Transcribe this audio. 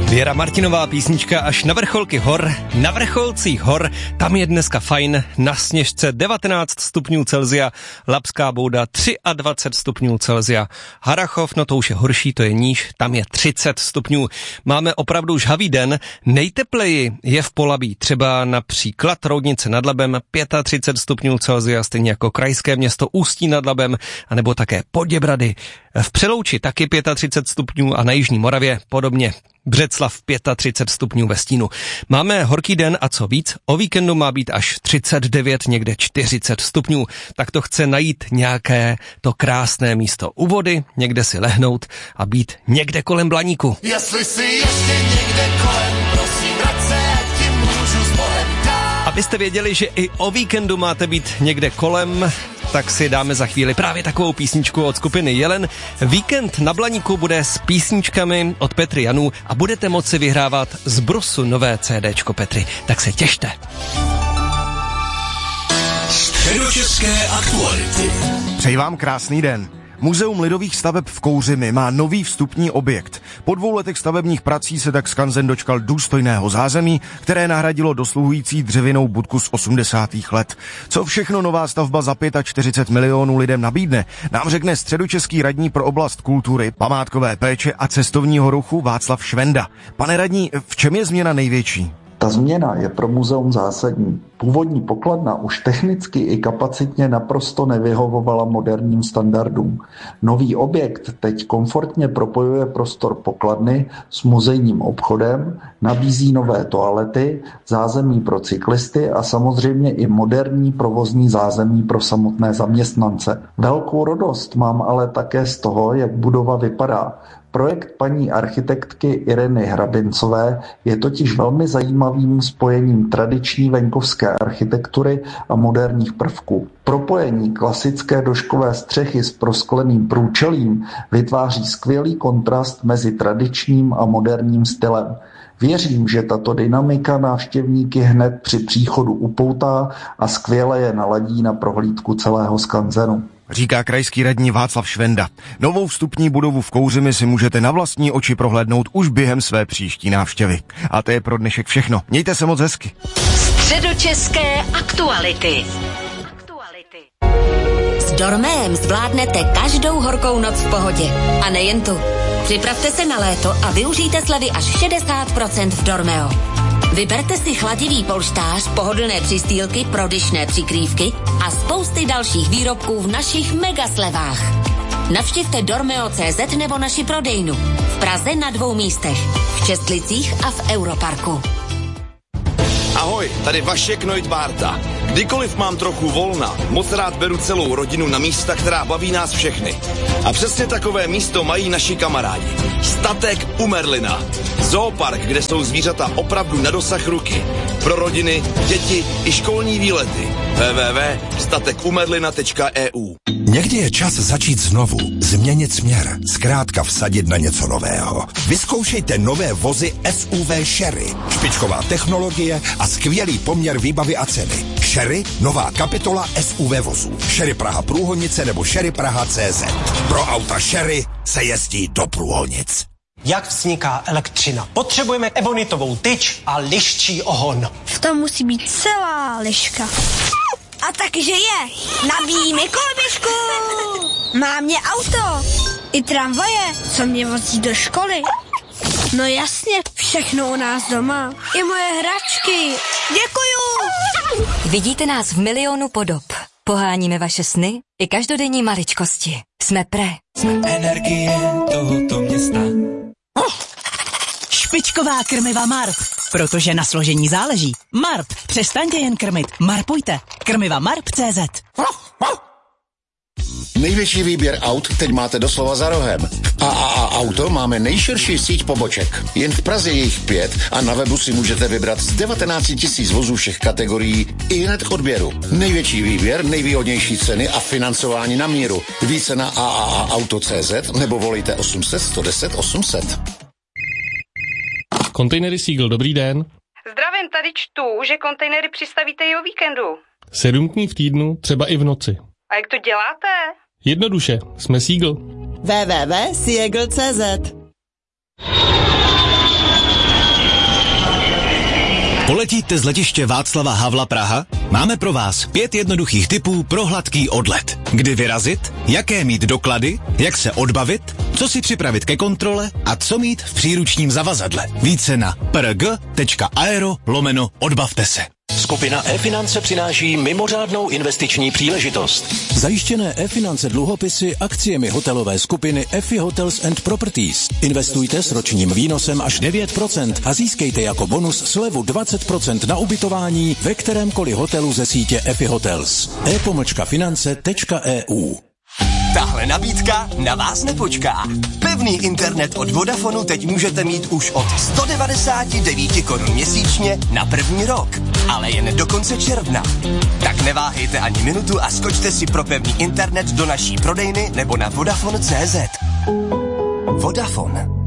Věra Martinová písnička Až na vrcholky hor. Na vrcholcích hor, tam je dneska fajn, na Sněžce 19 stupňů Celsia, Labská Bouda 23 stupňů Celsia, Harrachov, no to už je horší, to je níž, tam je 30 stupňů. Máme opravdu žhavý den, nejtepleji je v Polabí, třeba například Roudnice nad Labem 35 stupňů Celsia, stejně jako krajské město Ústí nad Labem, anebo také Poděbrady. V Přelouči taky 35 stupňů a na Jižní Moravě podobně. Břeclav 35 stupňů ve stínu. Máme horký den a co víc, o víkendu má být až 39, někde 40 stupňů. Tak to chce najít nějaké to krásné místo u vody, někde si lehnout a být někde kolem Blaníku. Jestli si ještě někde kolem, prosím, vrať se, ať ti můžu s Bohem dát. Abyste věděli, že i o víkendu máte být někde kolem, tak si dáme za chvíli právě takovou písničku od skupiny Jelen. Víkend na Blaníku bude s písničkami od Petry Janů a budete moci vyhrávat z Brusu nové CDčko Petry. Tak se těšte. Středočeské aktuality. Přeji vám krásný den. Muzeum lidových staveb v Kouřimi má nový vstupní objekt. Po 2 letech stavebních prací se tak skanzen dočkal důstojného zázemí, které nahradilo dosluhující dřevěnou budku z 80. let. Co všechno nová stavba za 45 milionů lidem nabídne, nám řekne středočeský radní pro oblast kultury, památkové péče a cestovního ruchu Václav Švenda. Pane radní, v čem je změna největší? Ta změna je pro muzeum zásadní. Původní pokladna už technicky i kapacitně naprosto nevyhovovala moderním standardům. Nový objekt teď komfortně propojuje prostor pokladny s muzejním obchodem, nabízí nové toalety, zázemí pro cyklisty a samozřejmě i moderní provozní zázemí pro samotné zaměstnance. Velkou radost mám ale také z toho, jak budova vypadá. Projekt paní architektky Ireny Hrabincové je totiž velmi zajímavým spojením tradiční venkovské architektury a moderních prvků. Propojení klasické doškové střechy s proskleným průčelím vytváří skvělý kontrast mezi tradičním a moderním stylem. Věřím, že tato dynamika návštěvníky hned při příchodu upoutá a skvěle je naladí na prohlídku celého skanzenu. Říká krajský radní Václav Švenda. Novou vstupní budovu v Kouřimi si můžete na vlastní oči prohlédnout už během své příští návštěvy. A to je pro dnešek všechno. Mějte se moc hezky. Středočeské aktuality. S Dormeem zvládnete každou horkou noc v pohodě. A nejen tu. Připravte se na léto a využijte slevy až 60% v Dormeo. Vyberte si chladivý polštář, pohodlné přistýlky, prodyšné přikrývky a spousty dalších výrobků v našich megaslevách. Navštivte Dormeo.cz nebo naši prodejnu. V Praze na 2 místech. V Čestlicích a v Europarku. Ahoj, tady Vašek Neutbárta. Kdykoliv mám trochu volna, moc rád beru celou rodinu na místa, která baví nás všechny. A přesně takové místo mají naši kamarádi. Statek u Merlina. Zoopark, kde jsou zvířata opravdu na dosah ruky. Pro rodiny, děti i školní výlety. www.statekumerlina.eu. Někdy je čas začít znovu, změnit směr, zkrátka vsadit na něco nového. Vyzkoušejte nové vozy SUV Sherry. Špičková technologie a skvělý poměr výbavy a ceny. Sherry, nová kapitola SUV vozů. Sherry Praha Průhonice nebo Sherry Praha CZ. Pro auta Sherry se jezdí do Průhonic. Jak vzniká elektřina? Potřebujeme ebonitovou tyč a liščí ohon. V tom musí být celá liška. A takže je. Nabíjíme koloběžku. Mám mě auto. I tramvaje, co mě vozí do školy. No jasně, všechno u nás doma. I moje hračky. Děkuju. Vidíte nás v milionu podob. Poháníme vaše sny i každodenní maličkosti. Jsme energie tohoto města. Špičková krmiva Marp, protože na složení záleží. Marp, přestaňte jen krmit, marpujte. Krmiva Marp.cz. Největší výběr aut teď máte doslova za rohem. A Auto máme nejširší síť poboček. Jen v Praze je jich 5 a na webu si můžete vybrat z 19 000 vozů všech kategorií i hned k odběru. Největší výběr, nejvýhodnější ceny a financování na míru. Více na Auto.cz nebo volejte 800 110 800. Kontejnery Seagull, dobrý den. Zdravím, tady čtu, že kontejnery přistavíte i o víkendu. 7 dní v týdnu, třeba i v noci. A jak to děláte? Jednoduše, jsme Seagull. www.seagull.cz. Poletíte z letiště Václava Havla Praha? Máme pro vás 5 jednoduchých tipů pro hladký odlet. Kdy vyrazit, jaké mít doklady, jak se odbavit, co si připravit ke kontrole a co mít v příručním zavazadle. Více na prg.aero/odbavte se. Skupina e-finance přináší mimořádnou investiční příležitost. Zajištěné e-finance dluhopisy akciemi hotelové skupiny EFI Hotels and Properties. Investujte s ročním výnosem až 9% a získejte jako bonus slevu 20% na ubytování ve kterémkoliv hotelu ze sítě EFI Hotels. e-finance.eu. Tahle nabídka na vás nepočká. Pevný internet od Vodafonu teď můžete mít už od 199 korun měsíčně na první rok. Ale jen do konce června. Tak neváhejte ani minutu a skočte si pro pevný internet do naší prodejny nebo na Vodafone.cz. Vodafone.